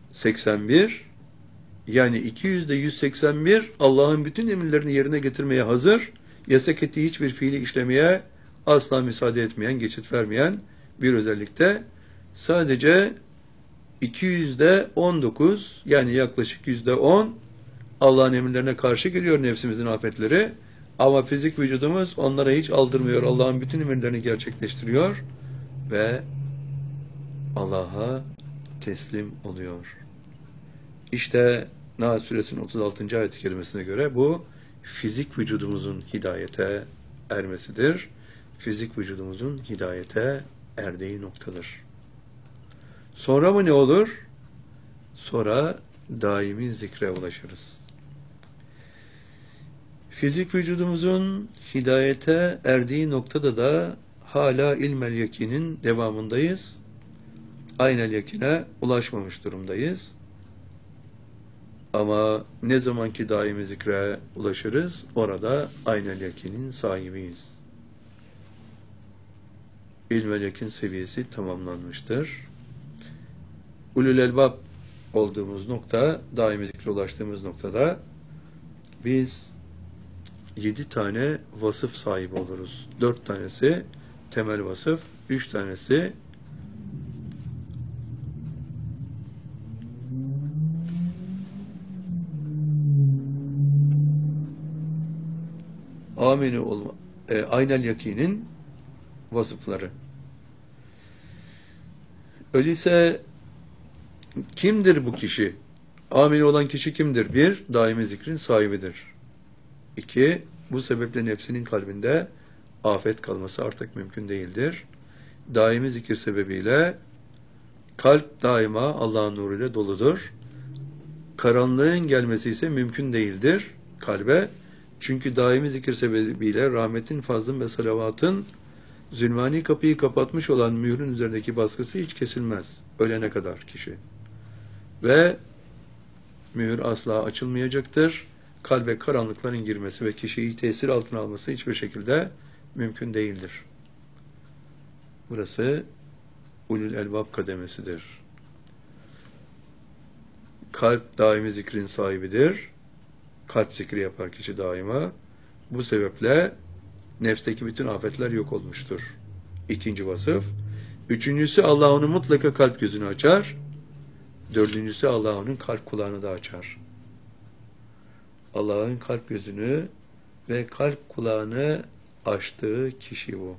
281, yani 200'de 181 Allah'ın bütün emirlerini yerine getirmeye hazır, yasak ettiği hiçbir fiili işlemeye asla müsaade etmeyen, geçit vermeyen bir özellikte. Sadece 200'de 19, yani yaklaşık %10 Allah'ın emirlerine karşı geliyor nefsimizin afetleri. Ama fizik vücudumuz onlara hiç aldırmıyor. Allah'ın bütün emirlerini gerçekleştiriyor ve Allah'a teslim oluyor. İşte Nahl Suresinin 36. ayet-i kerimesine göre bu fizik vücudumuzun hidayete ermesidir. Fizik vücudumuzun hidayete erdiği noktadır. Sonra mı ne olur? Sonra daimi zikre ulaşırız. Fizik vücudumuzun hidayete erdiği noktada da hala ilmel yakinin devamındayız. Aynel yakine ulaşmamış durumdayız. Ama ne zamanki daimi zikre ulaşırız, orada aynel yakinin sahibiyiz. İlmel yakin seviyesi tamamlanmıştır. Ulul elbab olduğumuz nokta, daimi zikre ulaştığımız noktada biz 7 tane vasıf sahibi oluruz. 4 tanesi temel vasıf, 3 tanesi aynel yakinin vasıfları. Öyleyse kimdir bu kişi? Amini olan kişi kimdir? 1. Daimi zikrin sahibidir. 2. Bu sebeple nefsinin kalbinde afet kalması artık mümkün değildir. Daimi zikir sebebiyle kalp daima Allah'ın nuruyla doludur. Karanlığın gelmesi ise mümkün değildir kalbe. Çünkü daimi zikir sebebiyle rahmetin, fazlın ve salavatın zulmani kapıyı kapatmış olan mührün üzerindeki baskısı hiç kesilmez. Ölene kadar kişi. Ve mühür asla açılmayacaktır. Kalbe karanlıkların girmesi ve kişiyi tesir altına alması hiçbir şekilde mümkün değildir. Burası ulul elbab kademesidir. Kalp daimi zikrin sahibidir. Kalp zikri yapar kişi daima. Bu sebeple nefsteki bütün afetler yok olmuştur. 2. vasıf. 3. Allah onu mutlaka kalp gözünü açar. 4. Allah onun kalp kulağını da açar. Allah'ın kalp gözünü ve kalp kulağını açtığı kişi bu.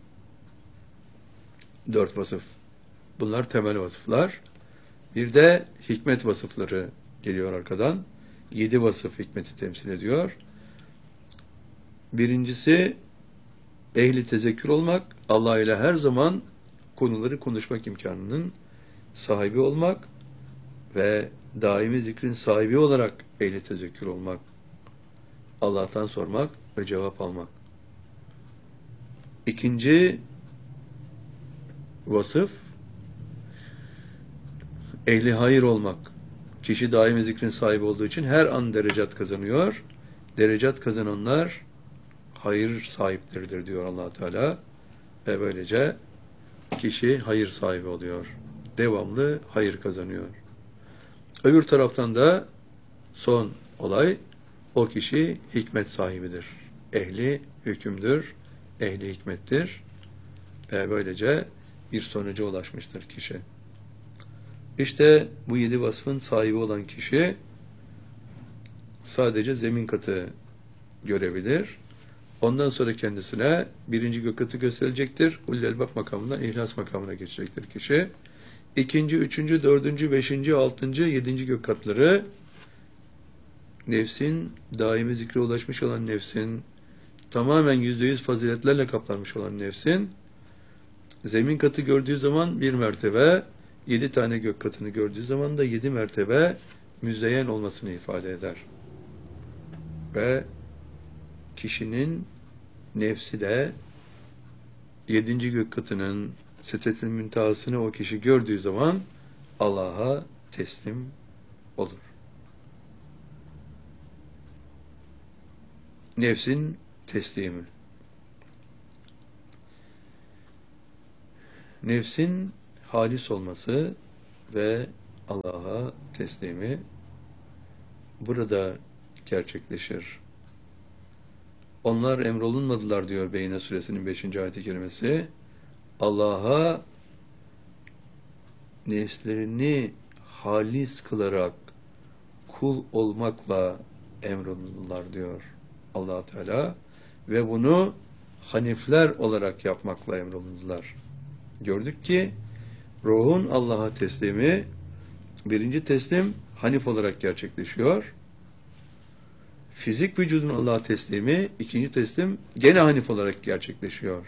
4 vasıf. Bunlar temel vasıflar. Bir de hikmet vasıfları geliyor arkadan. 7 vasıf hikmeti temsil ediyor. Birincisi ehli tezekkür olmak, Allah ile her zaman konuları konuşmak imkanının sahibi olmak ve daimi zikrin sahibi olarak ehli tezekkür olmak, Allah'tan sormak ve cevap almak. 2. vasıf ehli hayır olmak. Kişi daimi zikrin sahibi olduğu için her an derecat kazanıyor. Derecat kazananlar hayır sahipleridir diyor Allah Teala. Ve böylece kişi hayır sahibi oluyor. Devamlı hayır kazanıyor. Öbür taraftan da son olay, o kişi hikmet sahibidir. Ehli hükümdür, ehli hikmettir. Ve böylece bir sonuca ulaşmıştır kişi. İşte bu 7 vasfın sahibi olan kişi sadece zemin katı görebilir. Ondan sonra kendisine 1. gök katı gösterilecektir. Ulul elbab makamından ihlas makamına geçecektir kişi. 2., 3., 4., 5., 6., 7. gök katları nefsin, daimi zikre ulaşmış olan nefsin, tamamen %100 faziletlerle kaplanmış olan nefsin, zemin katı gördüğü zaman 1 mertebe, 7 tane gök katını gördüğü zaman da 7 mertebe müzeyyen olmasını ifade eder. Ve kişinin nefsi de 7. gök katının Sidretil Müntehasını o kişi gördüğü zaman Allah'a teslim olur. Nefsin teslimi. Nefsin halis olması ve Allah'a teslimi burada gerçekleşir. Onlar emrolunmadılar diyor Beyne suresinin 5. ayet-i kerimesi. Allah'a nefslerini halis kılarak kul olmakla emrolundular diyor Allah Teala ve bunu hanifler olarak yapmakla emrolundular. Gördük ki ruhun Allah'a teslimi, birinci teslim hanif olarak gerçekleşiyor. Fizik vücudun Allah'a teslimi, ikinci teslim gene hanif olarak gerçekleşiyor.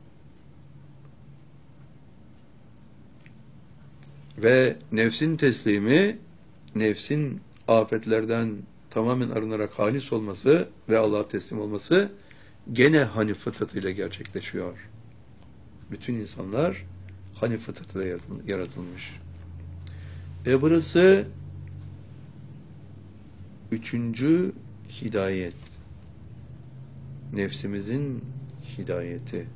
Ve nefsin teslimi, nefsin afetlerden tamamen arınarak halis olması ve Allah'a teslim olması gene hanif fıtratıyla gerçekleşiyor. Bütün insanlar hanif fıtratıyla yaratılmış. Ve burası üçüncü hidayet. Nefsimizin hidayeti.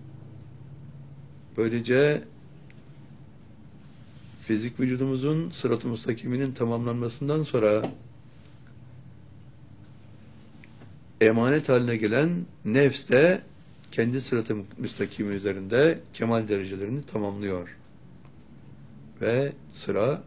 Böylece fizik vücudumuzun sırat-ı müstakiminin tamamlanmasından sonra emanet haline gelen nefs de kendi sırat-ı müstakimi üzerinde kemal derecelerini tamamlıyor. Ve sıra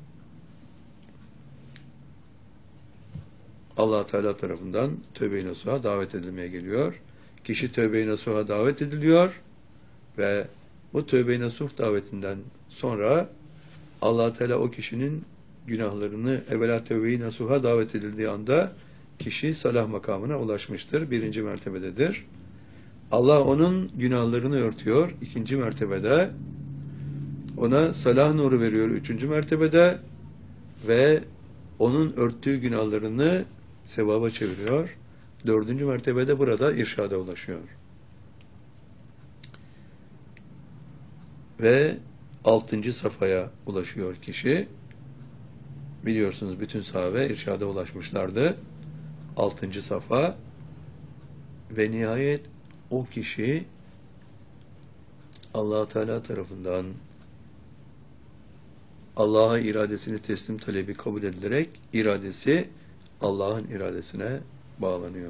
Allah Teala tarafından tövbe-i nasuha davet edilmeye geliyor. Kişi tövbe-i nasuha davet ediliyor ve bu tövbe-i nasuh davetinden sonra Allah Teala o kişinin günahlarını evvela tövbe-i nasuha davet edildiği anda kişi salah makamına ulaşmıştır. Birinci mertebededir. Allah onun günahlarını örtüyor. İkinci mertebede ona salah nuru veriyor. Üçüncü mertebede ve onun örttüğü günahlarını sevaba çeviriyor. Dördüncü mertebede burada irşada ulaşıyor. Ve 6. safhaya ulaşıyor kişi. Biliyorsunuz bütün sahabe irşada ulaşmışlardı. 6. safha ve nihayet o kişi Allah Teala tarafından Allah'a iradesini teslim talebi kabul edilerek iradesi Allah'ın iradesine bağlanıyor.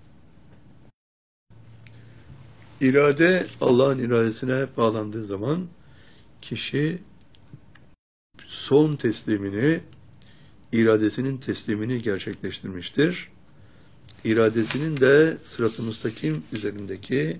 İrade Allah'ın iradesine bağlandığı zaman kişi son teslimini, iradesinin teslimini gerçekleştirmiştir. İradesinin de sırat-ı müstakim üzerindeki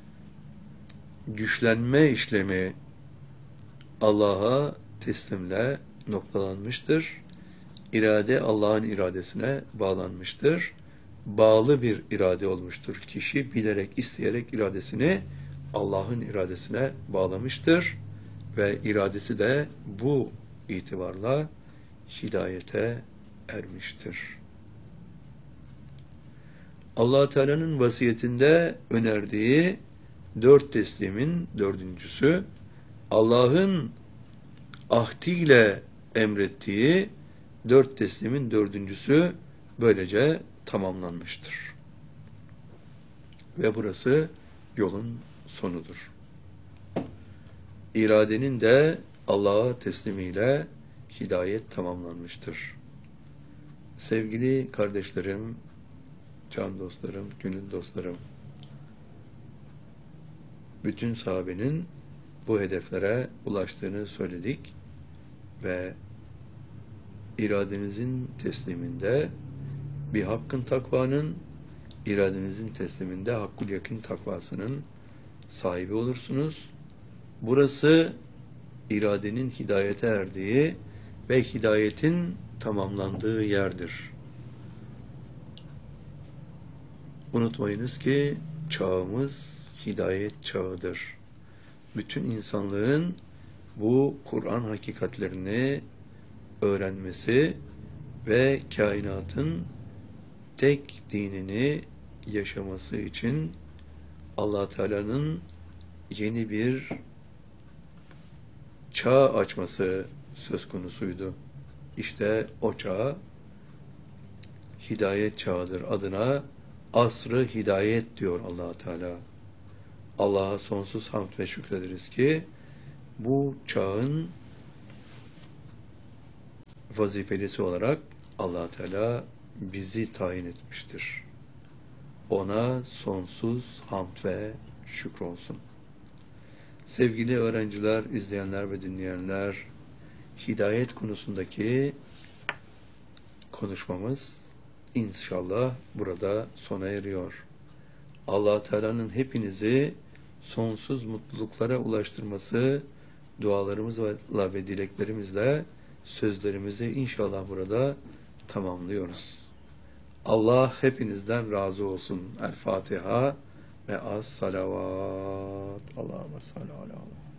güçlenme işlemi Allah'a teslimle noktalanmıştır. İrade Allah'ın iradesine bağlanmıştır. Bağlı bir irade olmuştur. Kişi bilerek, isteyerek iradesini Allah'ın iradesine bağlamıştır. Ve iradesi de bu itibarla hidayete ermiştir. Allah Teala'nın vasiyetinde önerdiği 4 teslimin 4.'sü, Allah'ın ahdiyle emrettiği 4 teslimin 4.'sü böylece tamamlanmıştır. Ve burası yolun sonudur. İradenin de Allah'a teslimiyle hidayet tamamlanmıştır. Sevgili kardeşlerim, can dostlarım, gönül dostlarım, bütün sahabenin bu hedeflere ulaştığını söyledik ve iradenizin tesliminde bir hakkın takvanın, iradenizin tesliminde hakkul yakin takvasının sahibi olursunuz. Burası iradenin hidayete erdiği ve hidayetin tamamlandığı yerdir. Unutmayınız ki çağımız hidayet çağıdır. Bütün insanlığın bu Kur'an hakikatlerini öğrenmesi ve kainatın tek dinini yaşaması için Allah Teala'nın yeni bir çağ açması söz konusuydu. İşte o çağ hidayet çağıdır. Adına asr-ı hidayet diyor Allah Teala. Allah'a sonsuz hamd ve şükrederiz ki bu çağın vazifelisi olarak Allah Teala bizi tayin etmiştir. Ona sonsuz hamd ve şükür olsun. Sevgili öğrenciler, izleyenler ve dinleyenler, hidayet konusundaki konuşmamız inşallah burada sona eriyor. Allah Teala'nın hepinizi sonsuz mutluluklara ulaştırması dualarımızla ve dileklerimizle sözlerimizi inşallah burada tamamlıyoruz. Allah hepinizden razı olsun. El Fatiha ve as salavat. Allahümme salli ala